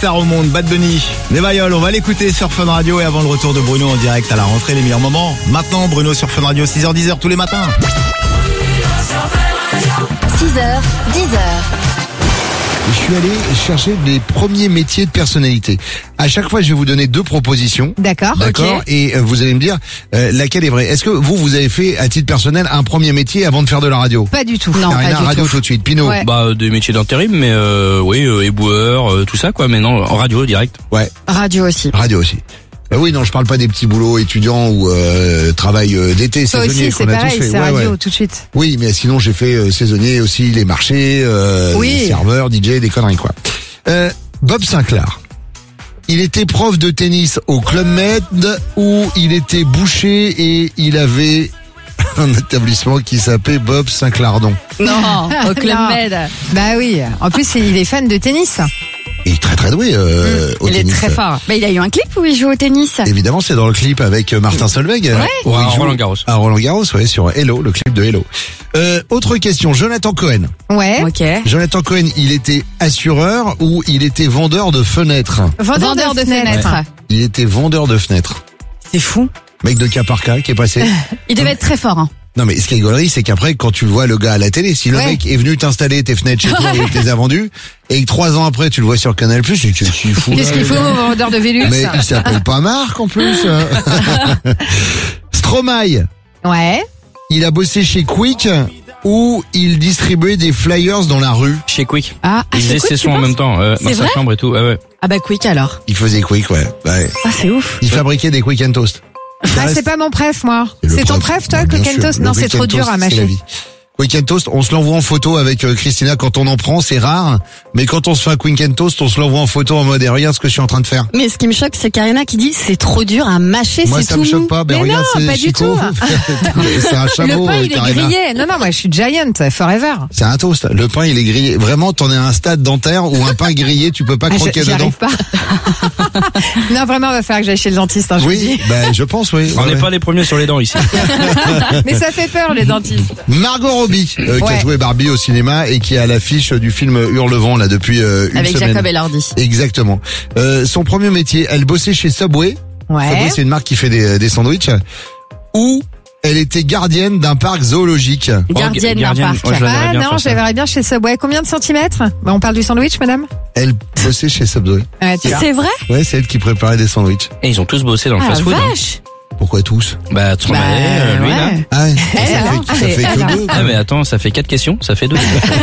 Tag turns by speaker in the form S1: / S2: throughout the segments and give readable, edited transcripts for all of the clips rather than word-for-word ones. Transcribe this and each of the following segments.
S1: star au monde, Bad Bunny. Les Bayoles, on va l'écouter sur Fun Radio et avant le retour de Bruno en direct à la rentrée, les meilleurs moments. Maintenant, Bruno sur Fun Radio, 6h, 10h tous les matins.
S2: 6h, 10h.
S3: Je suis allé chercher les premiers métiers de personnalité. À chaque fois, je vais vous donner 2 propositions.
S4: D'accord.
S3: D'accord.
S4: Ok.
S3: Et vous allez me dire laquelle est vraie. Est-ce que vous avez fait à titre personnel un premier métier avant de faire de la radio?
S4: Pas du tout.
S3: T'as rien à radio tout de suite. Pinot.
S4: Ouais.
S5: Bah des métiers d'intérim, mais oui, éboueur, tout ça quoi. Mais non, en radio direct.
S3: Ouais.
S4: Radio aussi.
S3: Radio aussi. Oui, non, je parle pas des petits boulots étudiants ou travail d'été,
S4: Toi
S3: saisonnier
S4: aussi, c'est
S3: qu'on a
S4: pareil,
S3: tous fait.
S4: c'est radio tout de suite.
S3: Oui, mais sinon j'ai fait saisonnier aussi, les marchés,
S4: Oui.
S3: serveurs, DJ, des conneries quoi. Bob Sinclair. Il était prof de tennis au Club Med où il était boucher et il avait un établissement qui s'appelait Bob Sinclardon.
S4: Non, au Club Med. Bah oui. En plus, il est fan de tennis.
S3: Il est très très doué au
S4: Il est
S3: tennis.
S4: très fort.
S6: Bah, il a eu un clip où il joue au tennis.
S3: Évidemment, c'est dans le clip avec Martin Solveig.
S5: Ou à
S3: il joue
S5: Roland Garros.
S3: À Roland Garros, ouais, sur Hello, le clip de Hello. Autre question, Jonathan Cohen.
S4: Ouais.
S6: Ok.
S3: Jonathan Cohen, il était assureur ou il était vendeur de fenêtres?
S4: Vendeur de fenêtres.
S3: Il était vendeur de fenêtres.
S6: C'est fou.
S3: Mec de cas par cas qui est passé.
S6: Il devait être très fort, hein.
S3: Non mais ce qui est gaulerie, c'est qu'après, quand tu vois le gars à la télé, si le
S4: Ouais.
S3: mec est venu t'installer tes fenêtres chez toi et il te les a vendues, et que 3 ans après tu le vois sur Canal+, tu te fous.
S4: Qu'est-ce qu'il faut au vendeur de Vélux?
S3: Mais il s'appelle pas Marc en plus. Stromae,
S4: Ouais.
S3: il a bossé chez Quick où il distribuait des flyers dans la rue.
S5: Chez Quick.
S6: Ah,
S5: Il faisait
S6: c'est
S5: ses
S6: cool,
S5: sons
S6: tu
S5: en
S6: penses
S5: même temps, dans
S6: C'est
S5: sa
S6: vrai
S5: chambre et tout. Ouais.
S6: Ah bah quick alors.
S3: Il faisait Quick, ouais.
S6: Ah, c'est ouf.
S3: Il fabriquait des Quick and Toast.
S4: Ah, c'est pas mon préf, moi.
S3: Et le
S4: C'est ton
S3: préf,
S4: préf, toi,
S3: bien
S4: Quick and
S3: sûr.
S4: Toast?
S3: Le
S4: Non, c'est
S3: Quick
S4: trop
S3: and
S4: dur
S3: Toast,
S4: à
S3: c'est la
S4: mâcher.
S3: vie. Quick and Toast, on se l'envoie en photo avec Christina quand on en prend, c'est rare. Mais quand on se fait un Quick and Toast, on se l'envoie en photo en mode et regarde ce que je suis en train de faire.
S6: Mais ce qui me choque, c'est Karina qui dit c'est trop dur à mâcher,
S3: Moi,
S6: c'est
S3: ça
S6: tout
S3: me choque
S6: mou.
S3: pas. Ben
S4: Mais
S3: regarde,
S4: non,
S3: c'est
S4: pas du
S3: Chico.
S4: tout.
S3: C'est un chameau,
S4: Le pain, il est
S3: Karina.
S4: grillé. Non, moi, je suis giant, forever.
S3: C'est un toast. Le pain, il est grillé. Vraiment, t'en es à un stade dentaire où un pain grillé, tu peux pas
S4: Ah,
S3: croquer
S4: j'y
S3: dedans.
S4: arrive pas. Non, vraiment, il va falloir que j'aille chez le dentiste, hein, je vous
S3: Oui,
S4: dis.
S3: ben je pense, oui.
S5: On n'est
S3: Ouais.
S5: pas les premiers sur les dents ici.
S4: Mais ça fait peur, les dentistes.
S3: Margot Robbie, qui a
S4: Ouais.
S3: joué Barbie au cinéma et qui est à l'affiche du film Hurlevent là depuis une
S6: Avec
S3: semaine.
S6: Jacob Elordi.
S3: Exactement. Son premier métier, elle bossait chez Subway. Subway,
S4: Ouais.
S3: c'est une marque qui fait des sandwichs. Ou elle était gardienne d'un parc zoologique.
S6: Gardienne d'un
S5: gardienne,
S6: parc.
S5: ouais, je la verrais
S4: Ah
S5: bien
S4: non,
S5: faire
S4: je
S5: ça.
S4: la verrais bien chez Subway. Combien de centimètres? Bah, on parle du sandwich, madame?
S3: Elle bossait chez Subway.
S4: Ouais, tu vois.
S6: C'est vrai?
S3: Ouais, c'est elle qui préparait des sandwichs.
S5: Et ils ont tous bossé dans le
S6: Ah,
S5: fast-food. hein.
S6: vache.
S3: Pourquoi tous?
S5: Bah, Stromae, lui là.
S6: ouais.
S3: Ah ouais.
S4: Elle,
S3: ça
S4: alors,
S3: fait
S4: c'est elle,
S3: que
S4: hein.
S3: 2.
S5: Ah mais attends, ça fait 4 questions, ça fait 2.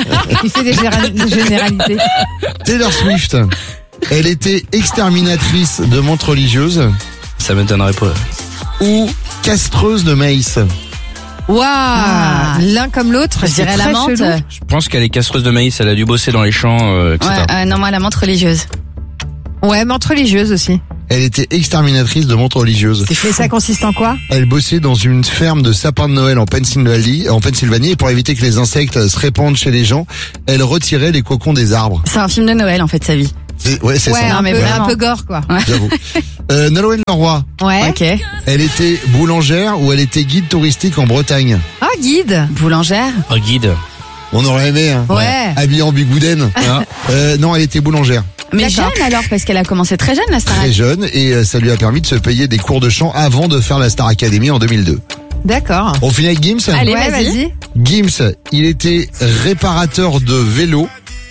S4: Il fait des généralités.
S3: Taylor Swift. Elle était exterminatrice de montres religieuses
S5: Ça m'étonnerait pas.
S3: ou castreuse de maïs.
S4: Waouh!
S6: Ah.
S4: L'un comme l'autre,
S6: Je
S4: c'est
S6: dirais la
S4: très
S6: menthe.
S4: chelou.
S5: Je pense qu'elle est castreuse de maïs, elle a dû bosser dans les champs, etc.
S6: Ouais, non, moi, la menthe religieuse.
S4: Ouais, menthe religieuse aussi.
S3: Elle était exterminatrice de montres religieuses.
S4: Mais ça consiste en quoi?
S3: Elle bossait dans une ferme de sapins de Noël en Pennsylvanie, et pour éviter que les insectes se répandent chez les gens, elle retirait les cocons des arbres.
S6: C'est un film de Noël, en fait, sa vie.
S3: Ouais, c'est
S4: Ouais,
S3: ça,
S6: Non, mais
S4: un
S6: vraiment.
S4: peu gore, quoi.
S3: j'avoue. Nolwenn Leroy,
S4: Ouais.
S6: Ok.
S3: elle était boulangère ou elle était guide touristique en Bretagne.
S4: Ah, guide.
S6: Boulangère.
S5: Un guide.
S3: On aurait aimé, hein.
S4: Ouais.
S3: Habillée en bigouden.
S5: Ah.
S3: Non, elle était boulangère.
S6: Mais
S4: D'accord.
S6: jeune alors, parce qu'elle a commencé très jeune, la Starac.
S3: Très jeune, et ça lui a permis de se payer des cours de chant avant de faire la Star Academy en 2002.
S4: D'accord.
S3: On finit avec Gims.
S6: Allez,
S4: Ouais,
S6: vas-y.
S3: Gims, il était réparateur de vélo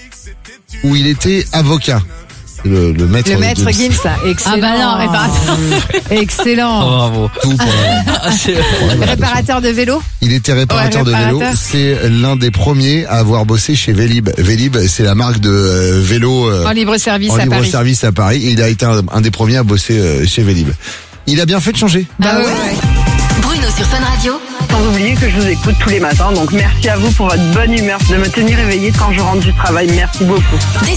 S3: ou il était avocat. Le maître.
S4: Le maître
S3: Gims.
S4: Gims, ça. Excellent.
S6: Ah bah non, réparateur.
S4: Excellent.
S5: Bravo.
S3: Tout pour
S4: Réparateur de vélo?
S3: Il était réparateur
S4: Ouais,
S3: de vélo.
S4: réparateur.
S3: C'est l'un des premiers à avoir bossé chez Vélib. Vélib, c'est la marque de vélo
S4: En libre service
S3: en
S4: à
S3: libre
S4: Paris.
S3: service à Paris. Il a été un des premiers à bosser chez Vélib. Il a bien fait de changer.
S4: Bah ouais.
S2: Bruno sur Fun Radio.
S7: Sans oublier que je vous écoute tous les matins, donc merci à vous pour votre bonne humeur, de me tenir éveillée quand je rentre du travail. Merci beaucoup.
S2: Dès